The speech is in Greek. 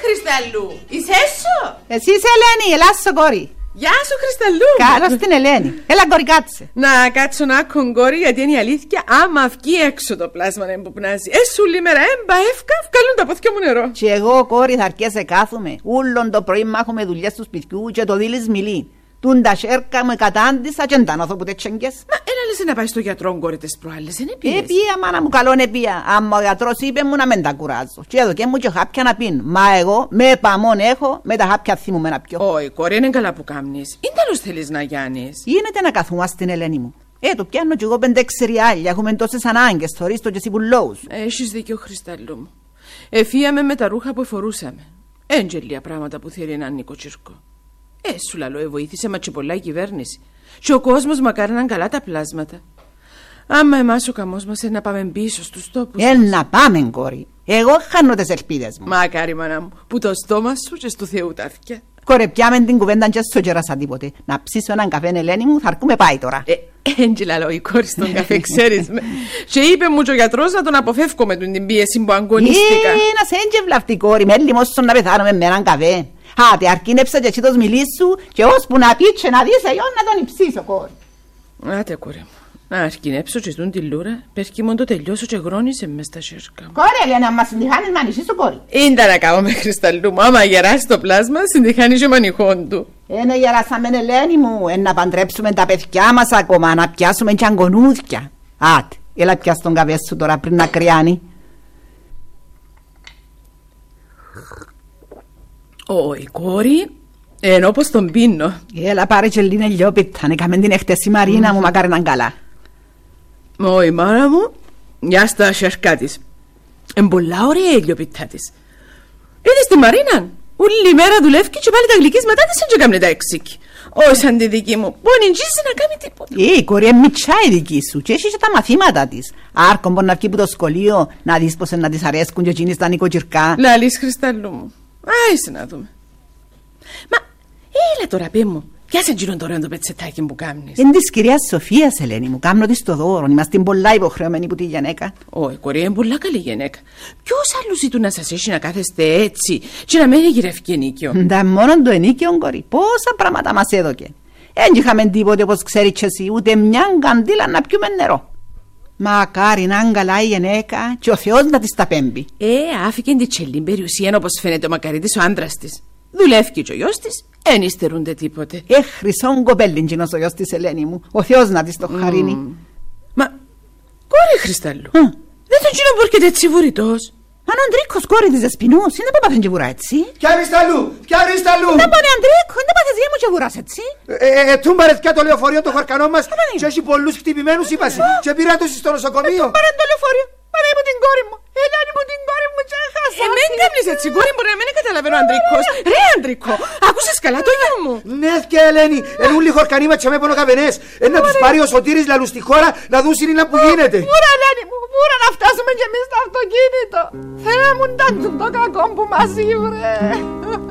Χρισταλλού, είσαι έσω? Εσύ είσαι Ελένη, ελά σου κόρη. Γεια σου Χρισταλλού. Καλώς την Ελένη. Έλα κόρη κάτσε. Να κάτσω να άκουν κόρη, γιατί είναι η αλήθεια. Άμα βγει έξω το πλάσμα να εμποπνάζει, έσουλη μέρα έμπα εύκα, βγάλουν τα πόθηκια μου νερό. Και εγώ κόρη θα αρκέσαι κάθομαι. Ούλον το πρωί μάχομαι δουλειές του σπιτιού και το δίλης μιλεί. Τούν τα σέρκα μου κατάντησα και εντάνωθω που τέτσεγγες. Μα έλα λες να πάει στο γιατρό κόρη τις προάλλες, δεν επίες? Επία μάνα μου καλόν επία. Άμα ο γιατρός είπε μου να μην τα κουράζω. Και εδώ και μου και χάπια να πίνω. Μα εγώ με παμόν έχω, με τα χάπια θυμούμαι να πιω. Όχι κόρη, είναι καλά που κάμνεις. Είναι τέλος θέλεις να γιάνεις. Γίνεται να καθούμε στην Ελένη μου. Το πιάνω κι εγώ 5-6 ριάλια. Έχουμε τόσες ανάγκες, θωρείς το και εσύ που λόγους. Έχεις δίκιο Χρισταλλού μου. Εφύαμε με τα ρούχα που εφορούσαμε. Έντζελια πράγματα που θέλει έναν νοικοκυρκό. Σου λαλό, βοήθησε μα και πολλά η κυβέρνηση. Και ο κόσμος μακάρι να είναι καλά τα πλάσματα. Άμα εμάς ο καμός μας να πάμε πίσω στους τόπους. Να πάμε κόρη. Εγώ χάνω τις ελπίδες μου. Μακάρι μάνα μου, που το στόμα σου και στο Θεού τα αυτιά. Κορε, πιάμε την κουβέντα και στο κέρασα τίποτε. Να ψήσω έναν καφέ Ελένη μου, θα αρκούμε πάει τώρα. Έντζελα λαλό, η κόρη στον καφέ ξέρεις με. Και είπε μου και ο γιατρός να τον αποφεύγω με την πίεση που αγωνίστηκα. Να σε έντζευλα αυτή κόρη, με λιμώσω να πεθάνουμε με έναν καφέ. Άτε, αρκίνεψα και εσύ το σμιλί σου και ώσπου να πεις και να δεις εγώ να τον υψίσω κόρη. Άτε κόρη μου, να αρκίνεψω και ζουν τη λούρα, πέρκει μόνο το τελειώσω και γρόνισε μες στα σέρκα μου. Κόρη, για να μας συντυχάνεις μανισί σου κόρη. Ήντα να κάω με Χρισταλλού μου, άμα γεράσει το πλάσμα συντυχάνει και μανιχόν του. Γεράσαμε Ελένη μου, να παντρέψουμε τα παιδιά μας ακόμα, να πιάσουμε και αγκονούδια. Άτε, έλα πιάσ' τον καφέ σου τώρα πριν να κρυάνει. Όχι κόρη, ενώ πως τον πίνω. Έλα πάρε και λίγο λιόπιτα, έκαμε την εχτες η Μαρίνα μου, μακάρι να είναι καλά. Όχι μάνα μου, μια στα σέρκα της. Πολλά ωραία η λιόπιτα της. Είδες τη Μαρίνα, όλη μέρα δουλεύει και πάλι τα γλυκίσματά της δεν έκανε τα εξήκη. Όχι σαν τη δική μου, μπορεί να κάνει τίποτα. Κόρη, μητσά η δική σου και έχει και τα μαθήματα της. Άρκον μπορεί να βγει από το σχολείο, να δεις πως να της αρέσκουν και εκείνης τα νοικοκυρκά. Λαλείς Χρισταλλού μου. Άισε να δούμε. Μα έλα τώρα πει μου, πιάσε γύρω τώρα το πετσετάκι που κάμνεις. Είναι της κυρίας Σοφίας Ελένη μου, κάμνω της το δώρο. Είμαστε πολλά υποχρεωμένοι που τη γυναίκα. Όχι κόρη, είναι πολλά καλή γυναίκα. Ποιος άλλος ζητούν να σας έχει να κάθεστε έτσι και να μένει γυρευκή ενίκιο. Ντα μόνο το ενίκιο κόρη, πόσα πράγματα μας έδωκε. Δεν είχαμε τίποτε όπως ξέρεις και εσύ, ούτε μια καντήλα να πιούμε νερό. Μακάρι να είναι καλά η γυναίκα και ο Θεός να της τα πέμπει. Άφηκε την τσελήν περιουσία όπως φαίνεται ο μακαρίτης ο άντρας της. Δουλεύει και ο γιος της, εν υστερούνται τίποτε. Χρυσόν κοπέλιν κοινός ο γιος της Ελένη μου, ο Θεός να της το χαρίνει. Μα, κόρη Χρισταλλού, δεν τον κοινό που έρχεται έτσι βουρητός. Μα ο Αντρίκος κόρη της Δεσποινούς, είναι που πάθεν και βουρά έτσι. Ποια Χρισταλλού, ποια Χρισταλλού. Να πάνε Αντρίκο, είναι πάθες γεια μου και βουράς έτσι. Τούμπαρε πια το λεωφορείο το χορκανό μας και έχει πολλούς χτυπημένους είπαση και πήρα τους στο νοσοκομείο. Πάρε το λεωφορείο, πάρε μου την κόρη μου. Ελένη μου την κόρη μου και έχασα. Μην κάνεις έτσι κόρη μου, να μην καταλαβαίνω ο Αντρικός. Ρε Αντρικό, άκουσες καλά το γιο μου. Ναι και Ελένη, ούλοι χορκανοί μας και με πόνο καβενές. Να τους πάρει ο Σωτήρης λαλού στη χώρα να δουν είναι που γίνεται. Βούρα Ελένη μου, βούρα να φτάσουμε κι εμείς στο αυτοκίνητο. Θεέ μου, τα το κακό που μας ήβρε.